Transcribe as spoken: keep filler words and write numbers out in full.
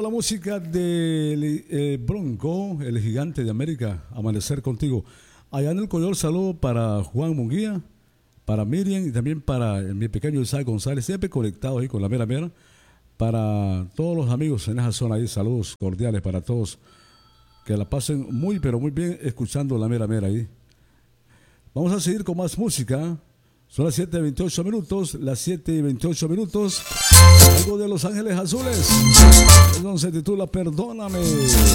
La música de eh, Bronco, el gigante de América, Amanecer Contigo. Allá en el Coyol, saludo para Juan Munguía, para Miriam y también para mi pequeño Isaac González, siempre conectado ahí con la mera mera. Para todos los amigos en esa zona ahí, saludos cordiales para todos. Que la pasen muy, pero muy bien escuchando la mera mera ahí. Vamos a seguir con más música. Son las siete y veintiocho minutos, las siete y veintiocho minutos. Algo de Los Ángeles Azules. Entonces se titula Perdóname.